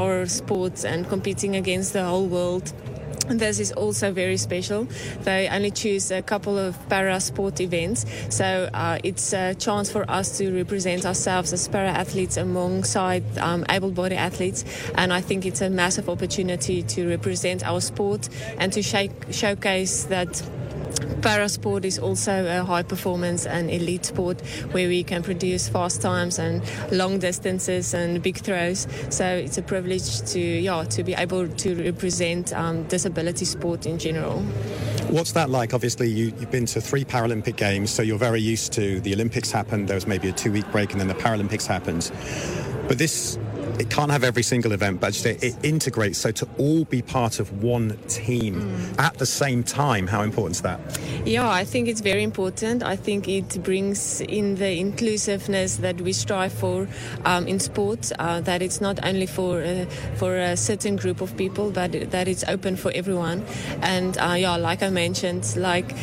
our sports and competing against the whole world. This is also very special. They only choose a couple of para-sport events, so it's a chance for us to represent ourselves as para-athletes alongside able-bodied athletes, and I think it's a massive opportunity to represent our sport and to showcase that para-sport is also a high performance and elite sport where we can produce fast times and long distances and big throws. So it's a privilege to be able to represent disability sport in general. What's that like? Obviously, you've been to 3 Paralympic Games, so you're very used to the Olympics happened. There was maybe a 2-week break and then the Paralympics happens. But it can't have every single event, but it integrates. So to all be part of one team at the same time, how important is that? Yeah, I think it's very important. I think it brings in the inclusiveness that we strive for in sport, that it's not only for a certain group of people, but that it's open for everyone. And like I mentioned,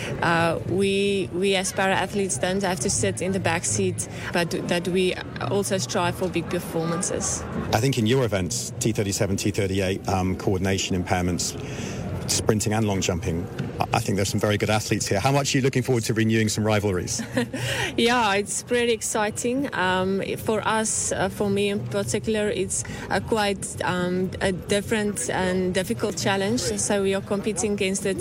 we as para-athletes don't have to sit in the back seat, but that we also strive for big performances. I think in your events, T37, T38, coordination impairments, sprinting and long jumping, I think there's some very good athletes here. How much are you looking forward to renewing some rivalries? Yeah, it's pretty exciting. For us, for me in particular, it's quite a different and difficult challenge. So we are competing against the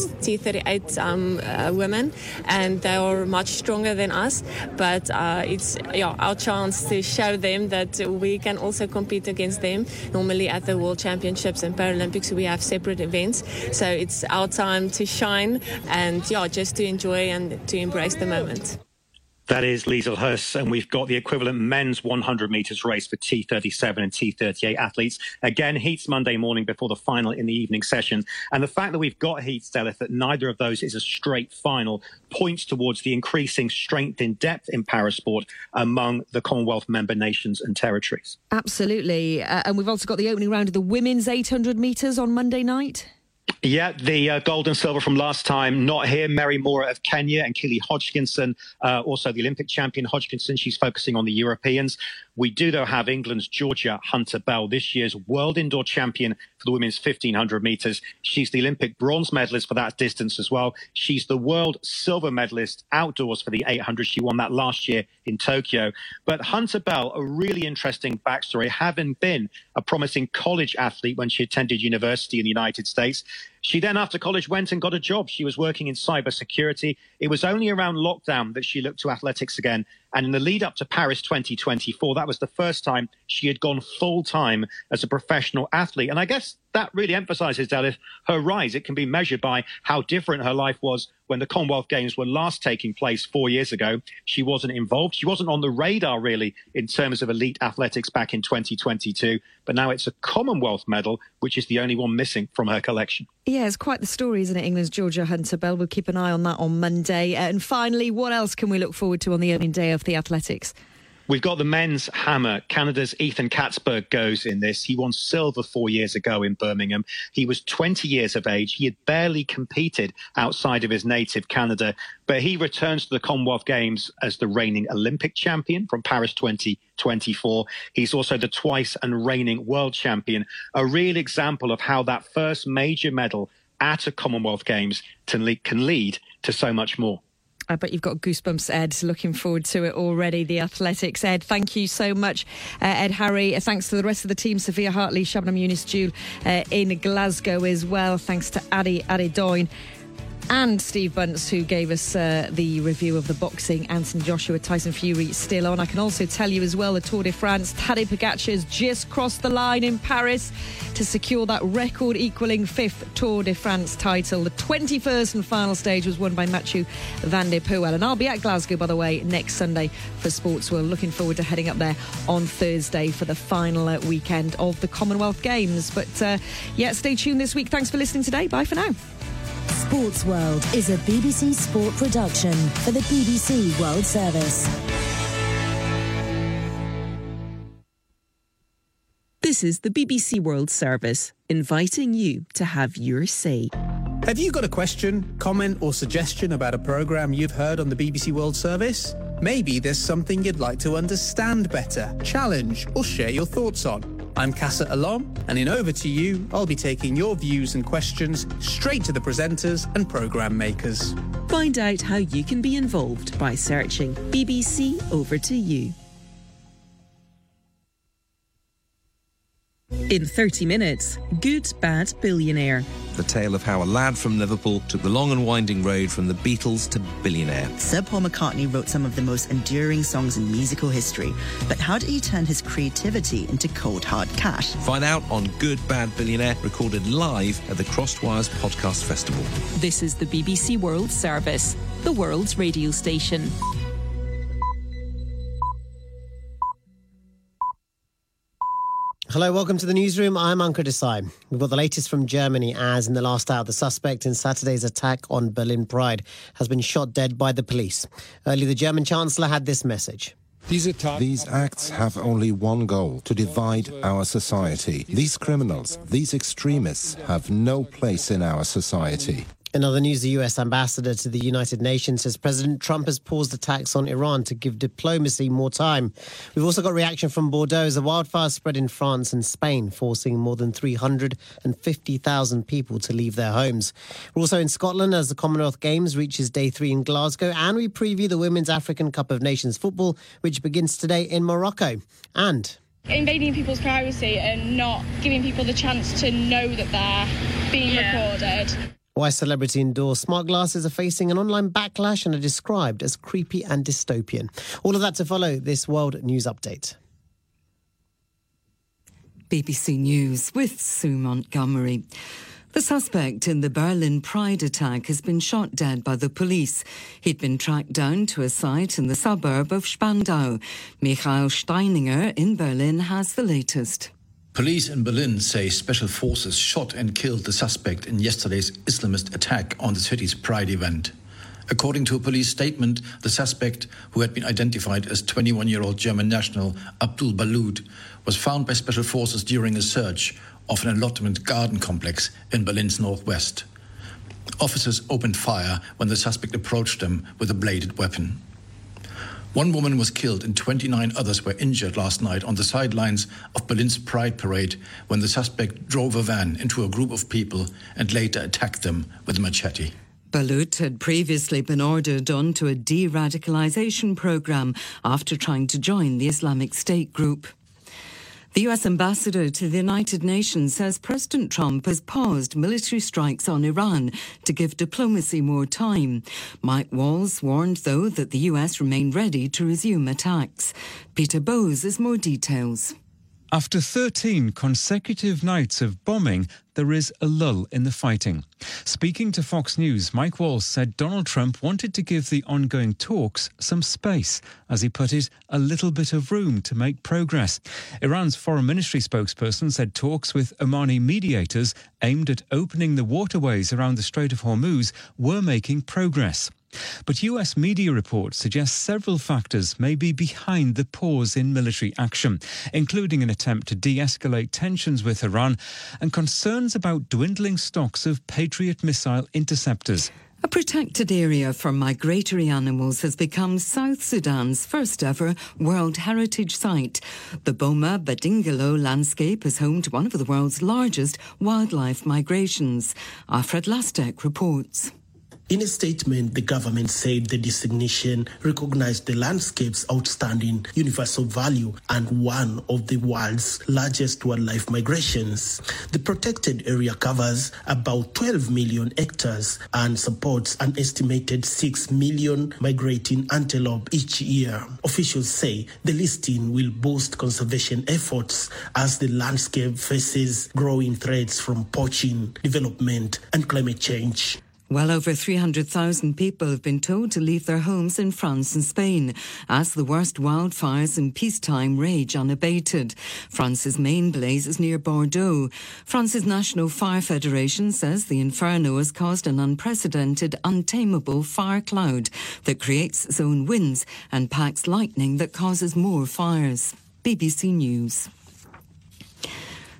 T38 women, and they are much stronger than us. But it's our chance to show them that we can also compete against them. Normally at the World Championships and Paralympics, we have separate events. So it's our time to shine and just to enjoy and to embrace the moment. That is Liesl Huss, and we've got the equivalent men's 100 metres race for T37 and T38 athletes. Again, heats Monday morning before the final in the evening session. And the fact that we've got heats, Delith, that neither of those is a straight final, points towards the increasing strength in depth in parasport among the Commonwealth member nations and territories. Absolutely. And we've also got the opening round of the women's 800 metres on Monday night. Yeah, the gold and silver from last time not here. Mary Moore of Kenya and Keely Hodgkinson, also the Olympic champion Hodgkinson. She's focusing on the Europeans. We do, though, have England's Georgia Hunter-Bell, this year's world indoor champion for the women's 1,500 metres. She's the Olympic bronze medalist for that distance as well. She's the world silver medalist outdoors for the 800. She won that last year in Tokyo. But Hunter-Bell, a really interesting backstory, having been a promising college athlete when she attended university in the United States. She then, after college, went and got a job. She was working in cybersecurity. It was only around lockdown that she looked to athletics again. And in the lead up to Paris 2024, that was the first time she had gone full time as a professional athlete. And I guess that really emphasises, Delith, her rise. It can be measured by how different her life was when the Commonwealth Games were last taking place 4 years ago. She wasn't involved. She wasn't on the radar, really, in terms of elite athletics back in 2022. But now it's a Commonwealth medal, which is the only one missing from her collection. Yeah, it's quite the story, isn't it? England's Georgia Hunter-Bell. We'll keep an eye on that on Monday. And finally, what else can we look forward to on the opening day of the athletics? We've got the men's hammer. Canada's Ethan Katzberg goes in this. He won silver 4 years ago in Birmingham. He was 20 years of age. He had barely competed outside of his native Canada, but he returns to the Commonwealth Games as the reigning Olympic champion from Paris 2024. He's also the twice and reigning world champion. A real example of how that first major medal at a Commonwealth Games can lead to so much more. I bet you've got goosebumps, Ed. Looking forward to it already, the athletics. Ed, thank you so much. Ed Harry, thanks to the rest of the team, Sophia Hartley, Shabnam Younis-Jewell in Glasgow as well. Thanks to Adi Doyne and Steve Bunce, who gave us the review of the boxing. Anthony Joshua, Tyson Fury still on. I can also tell you as well, the Tour de France, Tadej Pogacar has just crossed the line in Paris to secure that record-equalling 5th Tour de France title. The 21st and final stage was won by Mathieu van der Poel. And I'll be at Glasgow, by the way, next Sunday for Sports World. Looking forward to heading up there on Thursday for the final weekend of the Commonwealth Games. But stay tuned this week. Thanks for listening today. Bye for now. Sports World is a BBC Sport production for the BBC World Service. This is the BBC World Service, inviting you to have your say. Have you got a question, comment or suggestion about a programme you've heard on the BBC World Service? Maybe there's something you'd like to understand better, challenge or share your thoughts on. I'm Casa Alom, and in Over to You, I'll be taking your views and questions straight to the presenters and programme makers. Find out how you can be involved by searching BBC Over to You. In 30 minutes, Good Bad Billionaire. The tale of how a lad from Liverpool took the long and winding road from the Beatles to billionaire. Sir Paul McCartney wrote some of the most enduring songs in musical history, but how did he turn his creativity into cold hard cash? Find out on Good Bad Billionaire, recorded live at the Crosswires Podcast Festival. This is the BBC World Service, the world's radio station. Hello, welcome to the newsroom. I'm Ankur Desai. We've got the latest from Germany as in the last hour, the suspect in Saturday's attack on Berlin Pride has been shot dead by the police. Earlier, the German Chancellor had this message. These acts have only one goal, to divide our society. These criminals, these extremists have no place in our society. In other news, the US ambassador to the United Nations says President Trump has paused attacks on Iran to give diplomacy more time. We've also got reaction from Bordeaux as a wildfire spread in France and Spain, forcing more than 350,000 people to leave their homes. We're also in Scotland as the Commonwealth Games reaches day 3 in Glasgow, and we preview the Women's African Cup of Nations football, which begins today in Morocco. And invading people's privacy and not giving people the chance to know that they're being recorded. Why celebrity-endorsed smart glasses are facing an online backlash and are described as creepy and dystopian. All of that to follow this World News Update. BBC News with Sue Montgomery. The suspect in the Berlin Pride attack has been shot dead by the police. He'd been tracked down to a site in the suburb of Spandau. Michael Steininger in Berlin has the latest. Police in Berlin say special forces shot and killed the suspect in yesterday's Islamist attack on the city's Pride event. According to a police statement, the suspect, who had been identified as 21-year-old German national Abdul Balud, was found by special forces during a search of an allotment garden complex in Berlin's northwest. Officers opened fire when the suspect approached them with a bladed weapon. One woman was killed and 29 others were injured last night on the sidelines of Berlin's Pride Parade when the suspect drove a van into a group of people and later attacked them with a machete. Balud had previously been ordered onto a de-radicalisation programme after trying to join the Islamic State group. The US ambassador to the United Nations says President Trump has paused military strikes on Iran to give diplomacy more time. Mike Walls warned, though, that the US remain ready to resume attacks. Peter Bowes has more details. After 13 consecutive nights of bombing, there is a lull in the fighting. Speaking to Fox News, Mike Walls said Donald Trump wanted to give the ongoing talks some space, as he put it, a little bit of room to make progress. Iran's foreign ministry spokesperson said talks with Omani mediators aimed at opening the waterways around the Strait of Hormuz were making progress. But US media reports suggest several factors may be behind the pause in military action, including an attempt to de-escalate tensions with Iran and concerns about dwindling stocks of Patriot missile interceptors. A protected area for migratory animals has become South Sudan's first ever World Heritage Site. The Boma Badingalo landscape is home to one of the world's largest wildlife migrations. Alfred Lastek reports. In a statement, the government said the designation recognized the landscape's outstanding universal value and one of the world's largest wildlife migrations. The protected area covers about 12 million hectares and supports an estimated 6 million migrating antelope each year. Officials say the listing will boost conservation efforts as the landscape faces growing threats from poaching, development, and climate change. Well over 300,000 people have been told to leave their homes in France and Spain as the worst wildfires in peacetime rage unabated. France's main blaze is near Bordeaux. France's National Fire Federation says the inferno has caused an unprecedented, untamable fire cloud that creates its own winds and packs lightning that causes more fires. BBC News.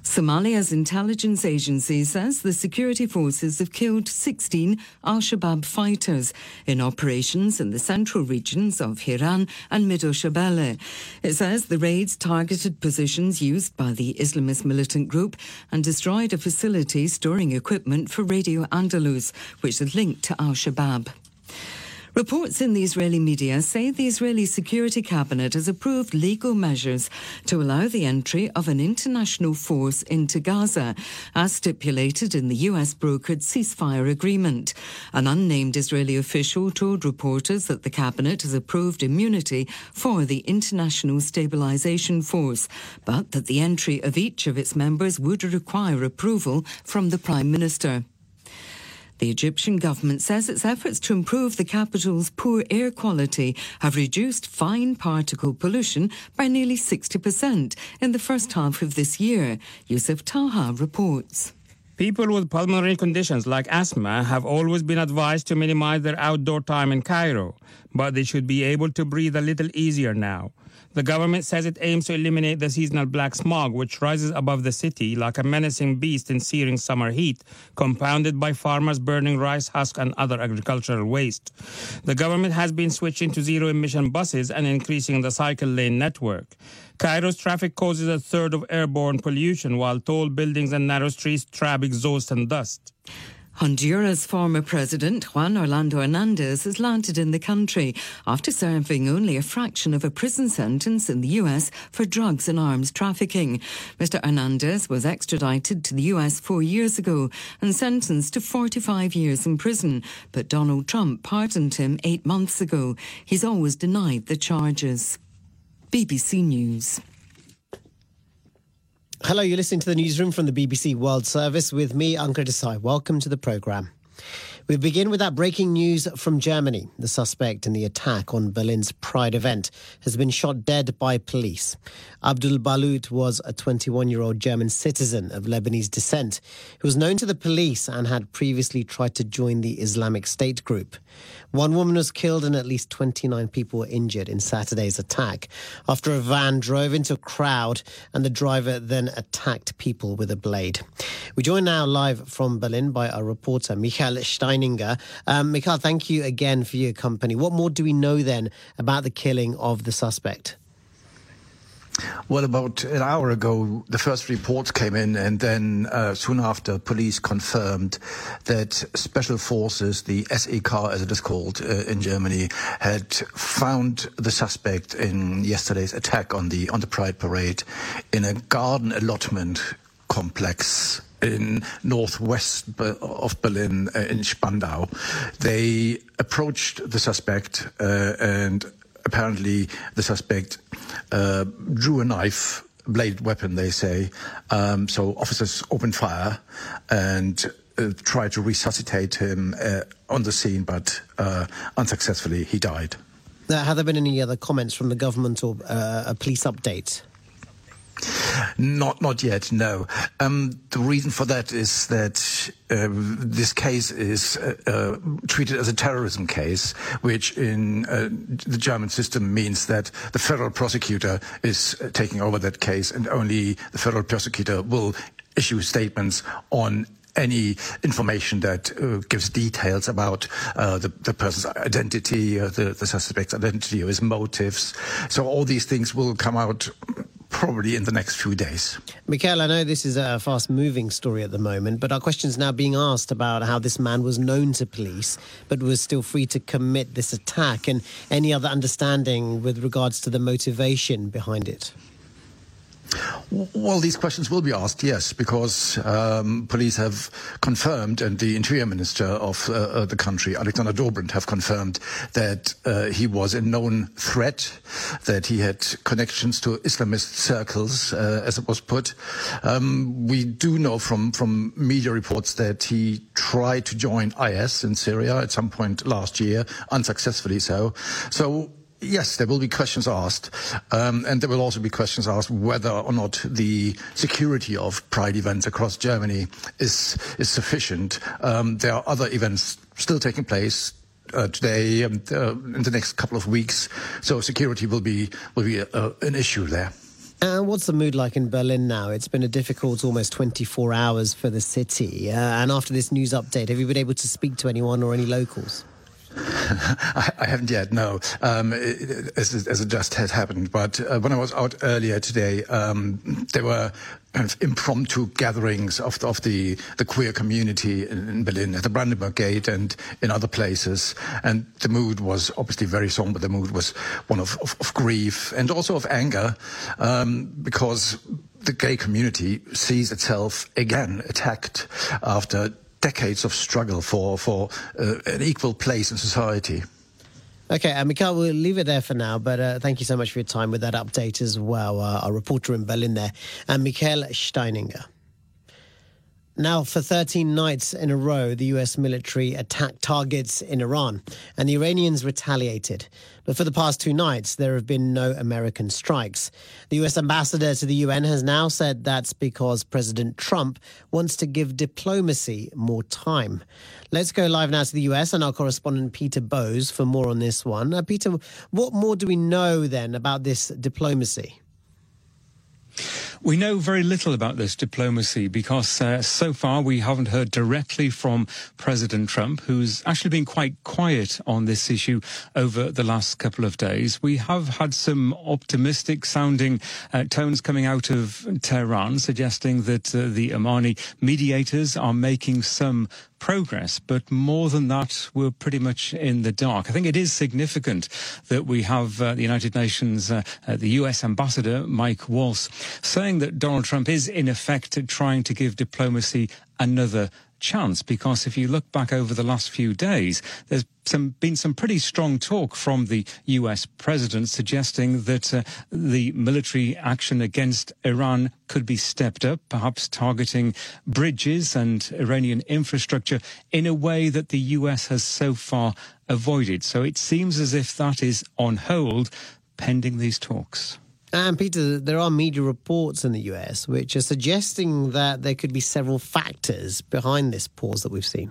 Somalia's intelligence agency says the security forces have killed 16 al-Shabaab fighters in operations in the central regions of Hiran and Middle Shabelle. It says the raids targeted positions used by the Islamist militant group and destroyed a facility storing equipment for Radio Andalus, which is linked to al-Shabaab. Reports in the Israeli media say the Israeli Security Cabinet has approved legal measures to allow the entry of an international force into Gaza, as stipulated in the US brokered ceasefire agreement. An unnamed Israeli official told reporters that the Cabinet has approved immunity for the International Stabilization Force, but that the entry of each of its members would require approval from the Prime Minister. The Egyptian government says its efforts to improve the capital's poor air quality have reduced fine particle pollution by nearly 60% in the first half of this year. Yusuf Taha reports. People with pulmonary conditions like asthma have always been advised to minimize their outdoor time in Cairo, but they should be able to breathe a little easier now. The government says it aims to eliminate the seasonal black smog, which rises above the city like a menacing beast in searing summer heat, compounded by farmers burning rice husk and other agricultural waste. The government has been switching to zero-emission buses and increasing the cycle lane network. Cairo's traffic causes a third of airborne pollution, while tall buildings and narrow streets trap exhaust and dust. Honduras' former president, Juan Orlando Hernandez, has landed in the country after serving only a fraction of a prison sentence in the US for drugs and arms trafficking. Mr. Hernandez was extradited to the US 4 years ago and sentenced to 45 years in prison, but Donald Trump pardoned him 8 months ago. He's always denied the charges. BBC News. Hello, you're listening to the newsroom from the BBC World Service with me, Ankur Desai. Welcome to the programme. We begin with that breaking news from Germany. The suspect in the attack on Berlin's Pride event has been shot dead by police. Abdul Balut was a 21-year-old German citizen of Lebanese descent who was known to the police and had previously tried to join the Islamic State group. One woman was killed and at least 29 people were injured in Saturday's attack after a van drove into a crowd and the driver then attacked people with a blade. We join now live from Berlin by our reporter, Michael Steininger. Michael, thank you again for your company. What more do we know then about the killing of the suspect? Well, about an hour ago, the first reports came in, and then soon after, police confirmed that special forces, the SEK as it is called in Germany, had found the suspect in yesterday's attack on the Pride Parade in a garden allotment complex in northwest of Berlin, in Spandau. They approached the suspect and apparently the suspect drew a knife, bladed weapon, they say. So officers opened fire and tried to resuscitate him on the scene, but unsuccessfully he died. Have there been any other comments from the government or a police update? Not yet, no. The reason for that is that this case is treated as a terrorism case, which in the German system means that the federal prosecutor is taking over that case, and only the federal prosecutor will issue statements on any information that gives details about the person's identity, the suspect's identity, or his motives. So all these things will come out probably in the next few days. Michael, I know this is a fast-moving story at the moment, but our question's now being asked about how this man was known to police, but was still free to commit this attack, and any other understanding with regards to the motivation behind it. Well, these questions will be asked, yes, because police have confirmed, and the Interior Minister of the country, Alexander Dobrindt, have confirmed that he was a known threat, that he had connections to Islamist circles, as it was put. We do know from media reports that he tried to join IS in Syria at some point last year, unsuccessfully so. So yes, there will be questions asked, and there will also be questions asked whether or not the security of Pride events across Germany is sufficient. There are other events still taking place today and in the next couple of weeks, so security will be an issue there. And what's the mood like in Berlin now? It's been a difficult almost 24 hours for the city. And after this news update, have you been able to speak to anyone or any locals? I haven't yet, no, as it just has happened. But when I was out earlier today, there were kind of impromptu gatherings of the queer community in Berlin at the Brandenburg Gate and in other places. And the mood was obviously very somber. The mood was one of grief and also of anger, because the gay community sees itself again attacked after decades of struggle for an equal place in society. OK, Mikhail, we'll leave it there for now, but thank you so much for your time with that update as well. Our reporter in Berlin there, Mikhail Steininger. Now, for 13 nights in a row, the US military attacked targets in Iran, and the Iranians retaliated. But for the past 2 nights, there have been no American strikes. The US ambassador to the UN has now said that's because President Trump wants to give diplomacy more time. Let's go live now to the US and our correspondent Peter Bowes for more on this one. Peter, what more do we know then about this diplomacy? We know very little about this diplomacy because so far we haven't heard directly from President Trump, who's actually been quite quiet on this issue over the last couple of days. We have had some optimistic sounding tones coming out of Tehran, suggesting that the Omani mediators are making some progress, but more than that, we're pretty much in the dark. I think it is significant that we have the United Nations, the US ambassador, Mike Waltz, saying that Donald Trump is in effect trying to give diplomacy another chance, because if you look back over the last few days, there's been some pretty strong talk from the US president suggesting that the military action against Iran could be stepped up, perhaps targeting bridges and Iranian infrastructure in a way that the US has so far avoided. So it seems as if that is on hold pending these talks. And Peter, there are media reports in the US which are suggesting that there could be several factors behind this pause that we've seen.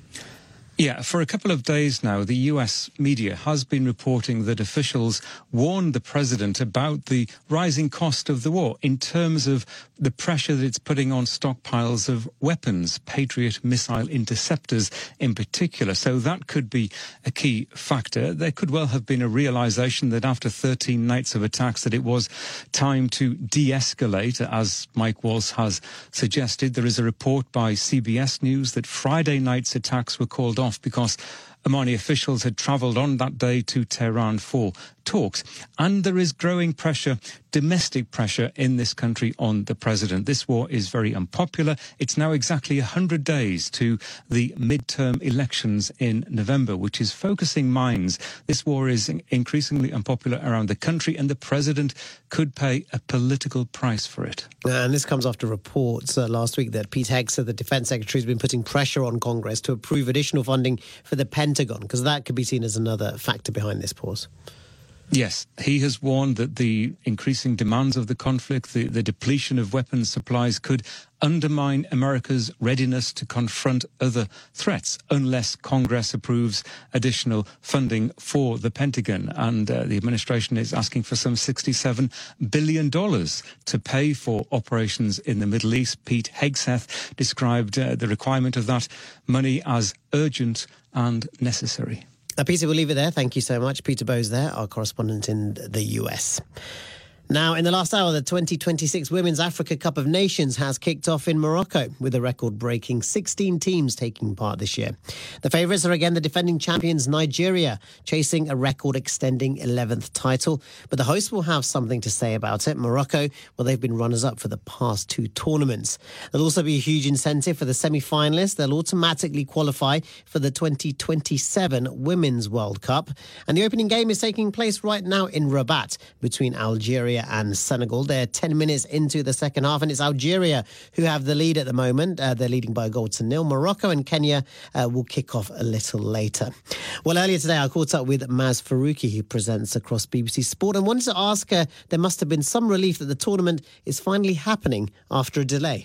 Yeah, for a couple of days now, the US media has been reporting that officials warned the president about the rising cost of the war in terms of the pressure that it's putting on stockpiles of weapons, Patriot missile interceptors in particular. So that could be a key factor. There could well have been a realization that after 13 nights of attacks that it was time to de-escalate, as Mike Waltz has suggested. There is a report by CBS News that Friday night's attacks were called off because Omani officials had travelled on that day to Tehran for talks. And there is growing pressure, domestic pressure in this country on the president. This war is very unpopular. It's now exactly 100 days to the midterm elections in November, which is focusing minds. This war is increasingly unpopular around the country, and the president could pay a political price for it. And this comes after reports last week that Pete Hegseth, the defense secretary, has been putting pressure on Congress to approve additional funding for the Pentagon, because that could be seen as another factor behind this pause. Yes, he has warned that the increasing demands of the conflict, the depletion of weapons supplies could undermine America's readiness to confront other threats unless Congress approves additional funding for the Pentagon. And the administration is asking for some $67 billion to pay for operations in the Middle East. Pete Hegseth described the requirement of that money as urgent and necessary. Peter, we'll leave it there. Thank you so much. Peter Bowes there, our correspondent in the US. Now, in the last hour, the 2026 Women's Africa Cup of Nations has kicked off in Morocco with a record-breaking 16 teams taking part this year. The favourites are again the defending champions Nigeria, chasing a record-extending 11th title. But the hosts will have something to say about it. Morocco, well, they've been runners-up for the past 2 tournaments. There'll also be a huge incentive for the semi-finalists. They'll automatically qualify for the 2027 Women's World Cup. And the opening game is taking place right now in Rabat between Algeria and Senegal. They're 10 minutes into the second half, and it's Algeria who have the lead at the moment. They're leading by a goal to nil. Morocco and Kenya will kick off a little later. Well, earlier today, I caught up with Maz Faruqi, who presents across BBC Sport, and wanted to ask her, there must have been some relief that the tournament is finally happening after a delay.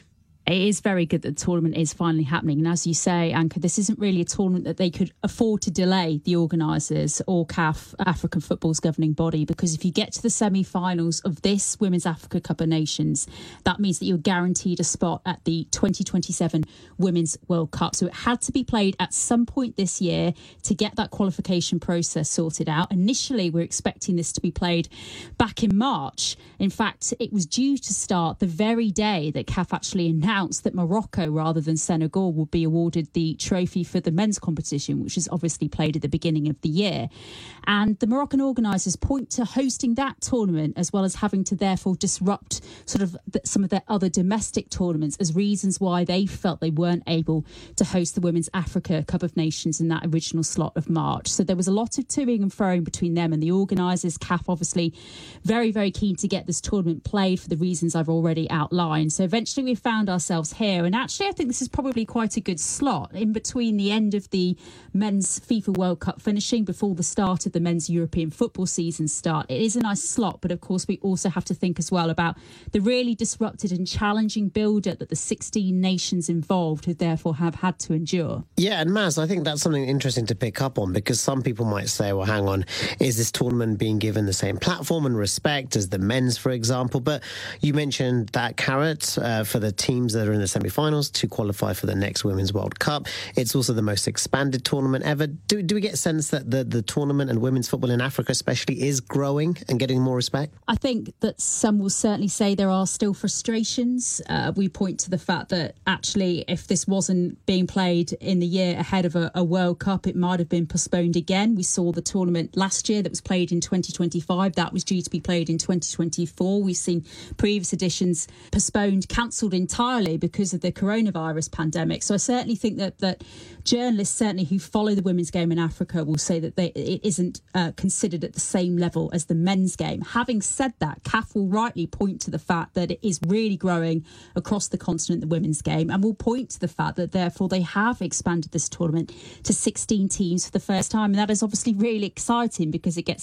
it is very good that the tournament is finally happening. And as you say, Anchor, this isn't really a tournament that they could afford to delay, the organisers or CAF, African Football's governing body, because if you get to the semi-finals of this Women's Africa Cup of Nations, that means that you're guaranteed a spot at the 2027 Women's World Cup. So it had to be played at some point this year to get that qualification process sorted out. Initially, we're expecting this to be played back in March. In fact, it was due to start the very day that CAF actually announced that Morocco, rather than Senegal, would be awarded the trophy for the men's competition, which was obviously played at the beginning of the year. And the Moroccan organisers point to hosting that tournament, as well as having to therefore disrupt sort of some of their other domestic tournaments, as reasons why they felt they weren't able to host the Women's Africa Cup of Nations in that original slot of March. So there was a lot of toing and froing between them and the organisers. CAF obviously very, very keen to get this tournament played for the reasons I've already outlined. So eventually we found ourselves here, and actually I think this is probably quite a good slot in between the end of the men's FIFA World Cup finishing before the start of the men's European football season start. It is a nice slot, but of course we also have to think as well about the really disrupted and challenging build-up that the 16 nations involved who therefore have had to endure. Yeah, and Maz, I think that's something interesting to pick up on, because some people might say, well, hang on, is this tournament being given the same platform and respect as the men's, for example? But you mentioned that carrot for the teams that are in the semi-finals to qualify for the next Women's World Cup. It's also the most expanded tournament ever. Do we get a sense that the tournament and women's football in Africa especially is growing and getting more respect? I think that some will certainly say there are still frustrations. We point to the fact that actually if this wasn't being played in the year ahead of a World Cup, it might have been postponed again. We saw the tournament last year that was played in 2025. That was due to be played in 2024. We've seen previous editions postponed, cancelled entirely because of the coronavirus pandemic. So I certainly think that journalists certainly who follow the women's game in Africa will say that it isn't considered at the same level as the men's game. Having said that, CAF will rightly point to the fact that it is really growing across the continent, the women's game, and will point to the fact that therefore they have expanded this tournament to 16 teams for the first time. And that is obviously really exciting because it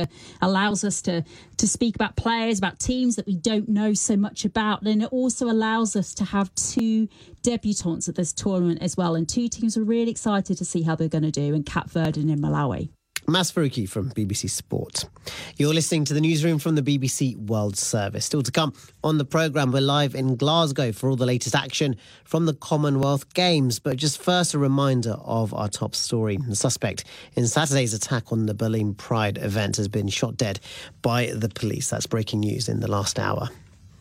allows us to speak about players, about teams that we don't know so much about. And it also allows us to have two debutantes at this tournament as well. And two teams are really excited to see how they're going to do in Cape Verde and in Malawi. Maz Faruqi from BBC Sport. You're listening to the newsroom from the BBC World Service. Still to come on the programme, we're live in Glasgow for all the latest action from the Commonwealth Games. But just first, a reminder of our top story. The suspect in Saturday's attack on the Berlin Pride event has been shot dead by the police. That's breaking news in the last hour.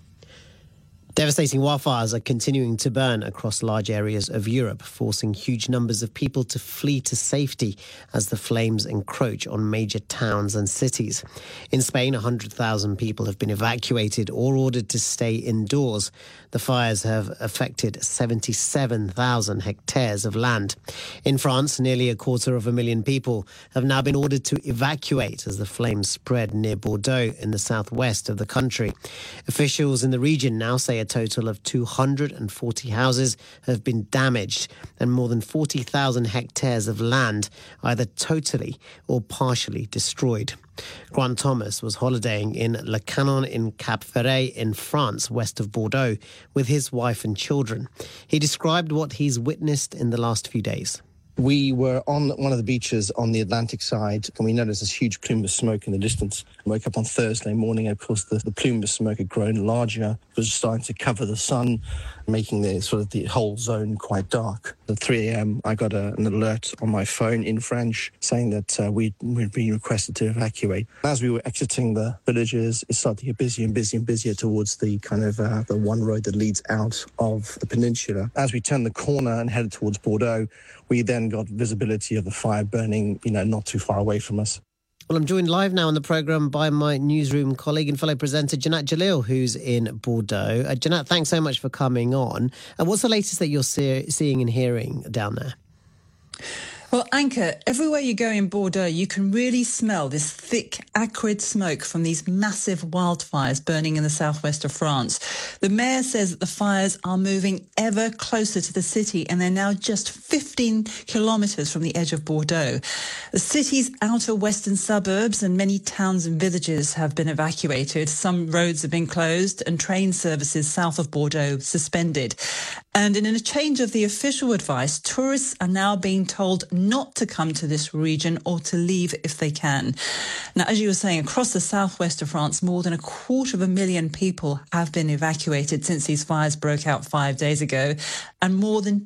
Devastating wildfires are continuing to burn across large areas of Europe, forcing huge numbers of people to flee to safety as the flames encroach on major towns and cities. In Spain, 100,000 people have been evacuated or ordered to stay indoors. The fires have affected 77,000 hectares of land. In France, nearly 250,000 people have now been ordered to evacuate as the flames spread near Bordeaux in the southwest of the country. Officials in the region now say a total of 240 houses have been damaged and more than 40,000 hectares of land either totally or partially destroyed. Grant Thomas was holidaying in Le Canon in Cap Ferret in France, west of Bordeaux, with his wife and children. He described what he's witnessed in the last few days. We were on one of the beaches on the Atlantic side, and we noticed this huge plume of smoke in the distance. I woke up on Thursday morning, of course, the plume of smoke had grown larger. It was starting to cover the sun, making the whole zone quite dark. At 3 a.m., I got an alert on my phone in French saying that we'd been requested to evacuate. As we were exiting the villages, it started to get busier and busier and busier towards the kind of the one road that leads out of the peninsula. As we turned the corner and headed towards Bordeaux, we then got visibility of the fire burning, not too far away from us. Well, I'm joined live now on the programme by my newsroom colleague and fellow presenter, Janat Jalil, who's in Bordeaux. Janat, thanks so much for coming on. And what's the latest that you're seeing and hearing down there? Well, Anke, everywhere you go in Bordeaux, you can really smell this thick, acrid smoke from these massive wildfires burning in the southwest of France. The mayor says that the fires are moving ever closer to the city, and they're now just 15 kilometres from the edge of Bordeaux. The city's outer western suburbs and many towns and villages have been evacuated. Some roads have been closed and train services south of Bordeaux suspended. And in a change of the official advice, tourists are now being told not to come to this region or to leave if they can. Now, as you were saying, across the southwest of France, more than 250,000 people have been evacuated since these fires broke out 5 days ago. And more than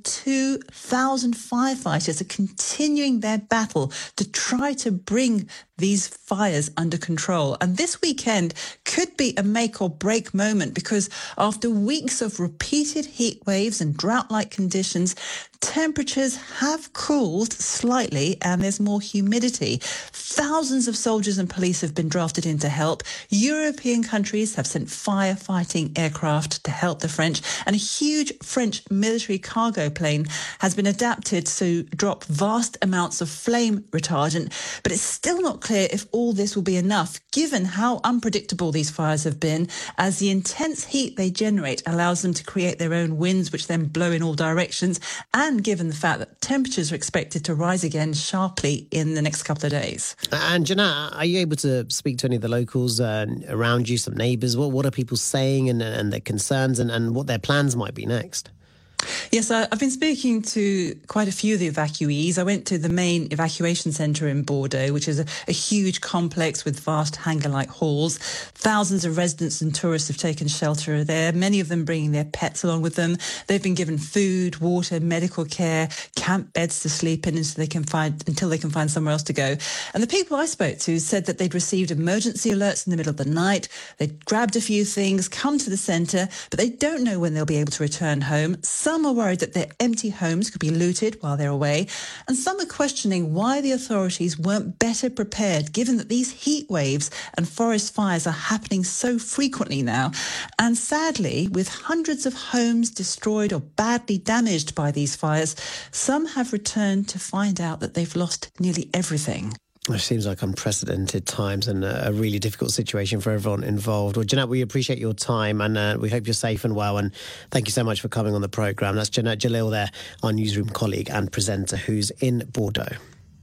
2,000 firefighters are continuing their battle to try to bring these fires under control. And this weekend could be a make or break moment, because after weeks of repeated heat waves and drought-like conditions, temperatures have cooled slightly and there's more humidity. Thousands of soldiers and police have been drafted in to help. European countries have sent firefighting aircraft to help the French, and a huge French military cargo plane has been adapted to drop vast amounts of flame retardant. But it's still not clear if all this will be enough, given how unpredictable these fires have been, as the intense heat they generate allows them to create their own winds, which then blow in all directions, and given the fact that temperatures are expected to rise again sharply in the next couple of days. And Jeanette, are you able to speak to any of the locals around you, some neighbours? What are people saying and their concerns and what their plans might be next? Yes, I've been speaking to quite a few of the evacuees. I went to the main evacuation centre in Bordeaux, which is a huge complex with vast hangar-like halls. Thousands of residents and tourists have taken shelter there, many of them bringing their pets along with them. They've been given food, water, medical care, camp beds to sleep in until they can find somewhere else to go. And the people I spoke to said that they'd received emergency alerts in the middle of the night. They'd grabbed a few things, come to the centre, but they don't know when they'll be able to return home. Some are worried that their empty homes could be looted while they're away, and some are questioning why the authorities weren't better prepared, given that these heat waves and forest fires are happening so frequently now. And sadly, with hundreds of homes destroyed or badly damaged by these fires, some have returned to find out that they've lost nearly everything. It seems like unprecedented times and a really difficult situation for everyone involved. Well, Jeanette, we appreciate your time and we hope you're safe and well. And thank you so much for coming on the programme. That's Jeanette Jalil there, our newsroom colleague and presenter who's in Bordeaux.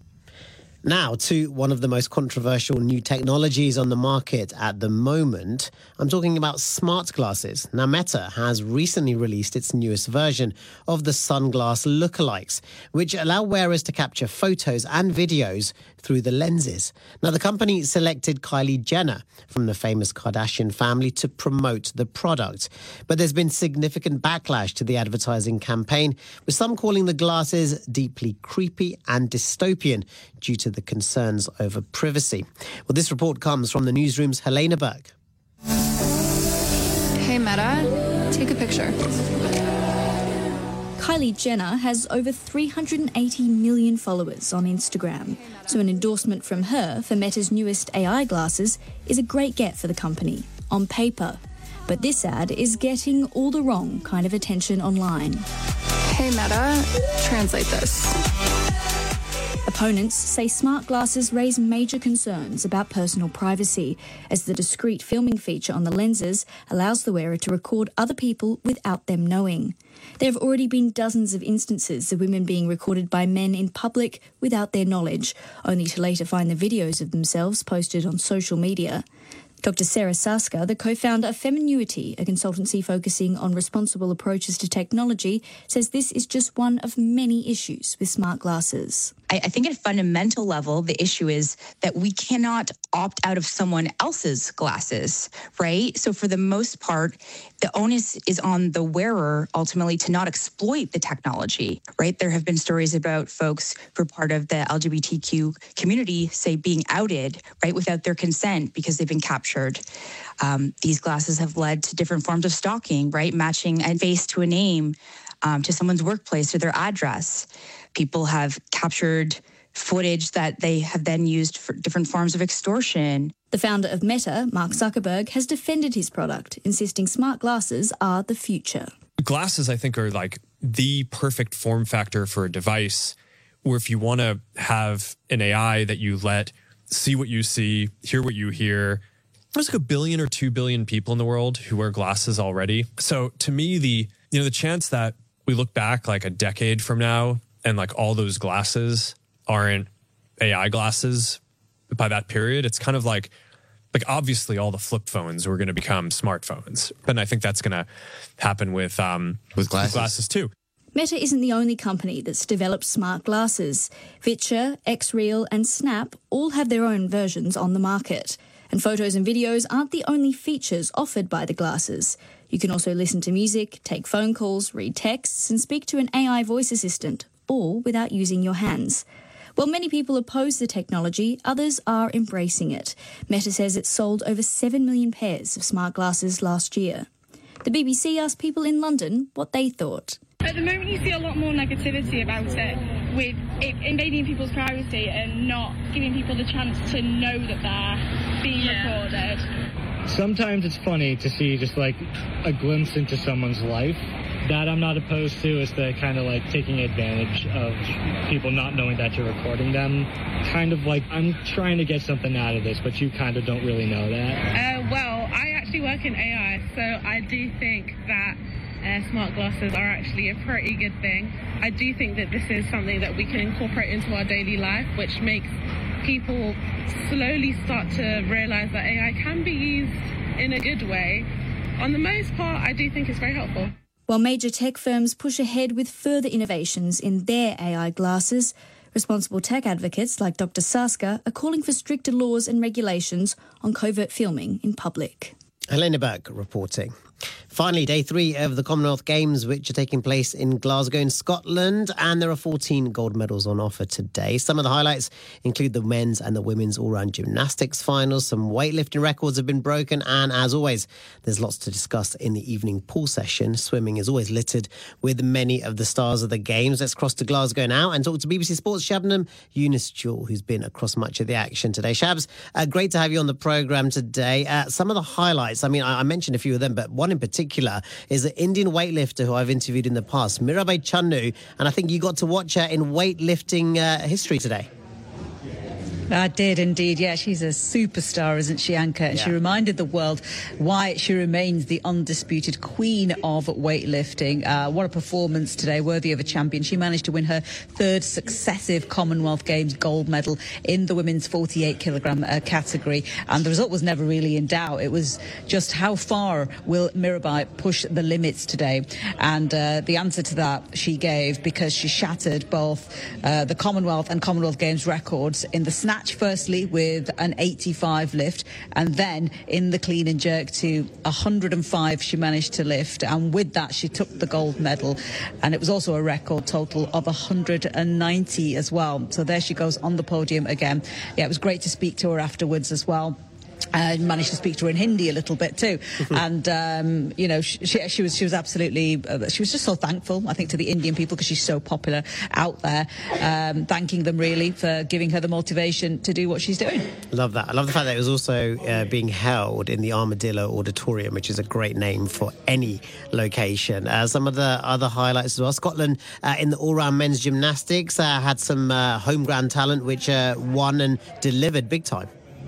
Now to one of the most controversial new technologies on the market at the moment. I'm talking about smart glasses. Now, Meta has recently released its newest version of the sunglass lookalikes, which allow wearers to capture photos and videos through the lenses. Now, the company selected Kylie Jenner from the famous Kardashian family to promote the product. But there's been significant backlash to the advertising campaign, with some calling the glasses deeply creepy and dystopian due to the concerns over privacy. Well, this report comes from the newsroom's Helena Berg. Hey, Meta, take a picture. Kylie Jenner has over 380 million followers on Instagram, so an endorsement from her for Meta's newest AI glasses is a great get for the company, on paper. But this ad is getting all the wrong kind of attention online. Hey, Meta, translate this. Opponents say smart glasses raise major concerns about personal privacy, as the discrete filming feature on the lenses allows the wearer to record other people without them knowing. There have already been dozens of instances of women being recorded by men in public without their knowledge, only to later find the videos of themselves posted on social media. Dr. Sarah Saska, the co-founder of Feminuity, a consultancy focusing on responsible approaches to technology, says this is just one of many issues with smart glasses. I think at a fundamental level, the issue is that we cannot opt out of someone else's glasses, right? So for the most part, the onus is on the wearer ultimately to not exploit the technology, right? There have been stories about folks who are part of the LGBTQ community, say, being outed, right, without their consent because they've been captured. These glasses have led to different forms of stalking, right? Matching a face to a name, to someone's workplace or their address. People have captured footage that they have then used for different forms of extortion. The founder of Meta, Mark Zuckerberg, has defended his product, insisting smart glasses are the future. Glasses, I think, are like the perfect form factor for a device where if you want to have an AI that you let see what you see, hear what you hear, there's like 1 billion or 2 billion people in the world who wear glasses already. So to me, the chance that we look back like a decade from now and like all those glasses aren't AI glasses by that period, it's kind of like obviously all the flip phones were going to become smartphones. And I think that's going to happen with glasses too. Meta isn't the only company that's developed smart glasses. Vitra, XReal and Snap all have their own versions on the market. And photos and videos aren't the only features offered by the glasses. You can also listen to music, take phone calls, read texts and speak to an AI voice assistant, all without using your hands. While many people oppose the technology, others are embracing it. Meta says it sold over 7 million pairs of smart glasses last year. The BBC asked people in London what they thought. At the moment, you see a lot more negativity about it, with it invading people's privacy and not giving people the chance to know that they're being recorded. Sometimes it's funny to see just like a glimpse into someone's life. That I'm not opposed to is the kind of like taking advantage of people not knowing that you're recording them. Kind of like, I'm trying to get something out of this, but you kind of don't really know that. Well, I actually work in AI, so I do think that smart glasses are actually a pretty good thing. I do think that this is something that we can incorporate into our daily life, which makes people slowly start to realise that AI can be used in a good way. On the most part, I do think it's very helpful. While major tech firms push ahead with further innovations in their AI glasses, responsible tech advocates like Dr. Saska are calling for stricter laws and regulations on covert filming in public. Helena Burke reporting. Finally, day 3 of the Commonwealth Games, which are taking place in Glasgow in Scotland, and there are 14 gold medals on offer today. Some of the highlights include the men's and the women's all-round gymnastics finals. Some weightlifting records have been broken, and as always, there's lots to discuss in the evening pool session. Swimming is always littered with many of the stars of the Games. Let's cross to Glasgow now and talk to BBC Sports' Shabnam Younis-Jewell, who's been across much of the action today. Shabs, great to have you on the programme today. Some of the highlights, I mentioned a few of them, but one in particular is an Indian weightlifter who I've interviewed in the past, Mirabai Channu, and I think you got to watch her in weightlifting history today. I did indeed, yeah. She's a superstar, isn't she, Anka? And she reminded the world why she remains the undisputed queen of weightlifting. What a performance today, worthy of a champion. She managed to win her 3rd successive Commonwealth Games gold medal in the women's 48-kilogram category. And the result was never really in doubt. It was just how far will Mirabai push the limits today? And the answer to that she gave, because she shattered both the Commonwealth and Commonwealth Games records in the snatch, firstly with an 85 lift, and then in the clean and jerk to 105 she managed to lift, and with that she took the gold medal, and it was also a record total of 190 as well. So there she goes on the podium again. Yeah, it was great to speak to her afterwards as well. I managed to speak to her in Hindi a little bit too, and she was absolutely she was just so thankful, I think, to the Indian people, because she's so popular out there, thanking them really for giving her the motivation to do what she's doing. Love that. I love the fact that it was also being held in the Armadillo Auditorium, which is a great name for any location. Some of the other highlights as well. Scotland in the all-round men's gymnastics had some home ground talent which won and delivered big time.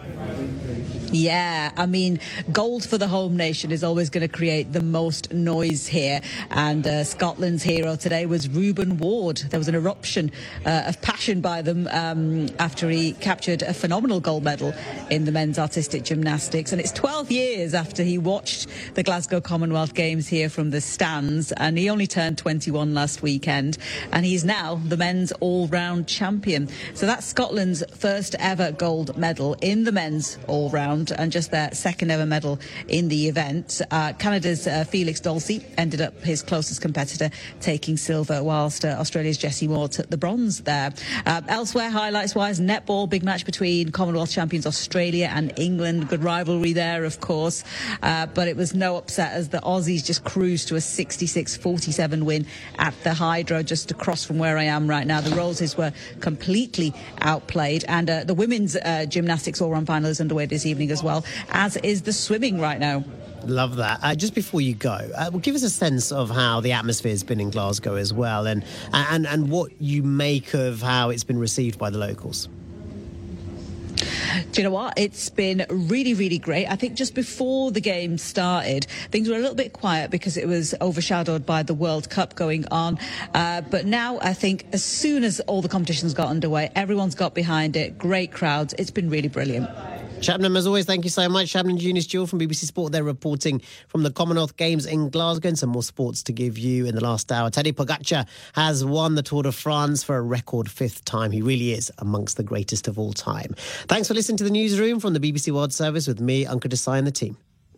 Yeah, I mean, gold for the home nation is always going to create the most noise here. And Scotland's hero today was Reuben Ward. There was an eruption of passion by them after he captured a phenomenal gold medal in the men's artistic gymnastics. And it's 12 years after he watched the Glasgow Commonwealth Games here from the stands. And he only turned 21 last weekend. And he's now the men's all-round champion. So that's Scotland's first ever gold medal in the men's all-round, and just their 2nd ever medal in the event. Canada's Felix Dulcie ended up his closest competitor, taking silver, whilst Australia's Jessie Moore took the bronze there. Elsewhere, highlights-wise, netball, big match between Commonwealth champions Australia and England. Good rivalry there, of course. But it was no upset as the Aussies just cruised to a 66-47 win at the Hydro, just across from where I am right now. The Roses were completely outplayed. And the women's gymnastics all-round final is underway this evening as well, as is the swimming right now. Love that. Just before you go, give us a sense of how the atmosphere has been in Glasgow as well, and what you make of how it's been received by the locals. Do you know what? It's been really, really great. I think just before the game started, things were a little bit quiet because it was overshadowed by the World Cup going on. But now I think as soon as all the competitions got underway, everyone's got behind it. Great crowds. It's been really brilliant. Shabnam, as always, thank you so much. Shabnam Junius-Jewell from BBC Sport. They're reporting from the Commonwealth Games in Glasgow, and some more sports to give you in the last hour. Tadej Pogacar has won the Tour de France for a record 5th time. He really is amongst the greatest of all time. Thanks for listening to the newsroom from the BBC World Service with me, Ankur Desai, and the team.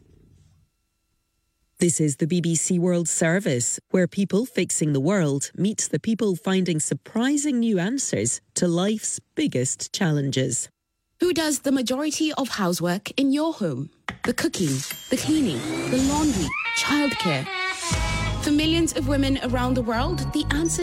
This is the BBC World Service, where people fixing the world meet the people finding surprising new answers to life's biggest challenges. Who does the majority of housework in your home? The cooking, the cleaning, the laundry, childcare. For millions of women around the world, the answer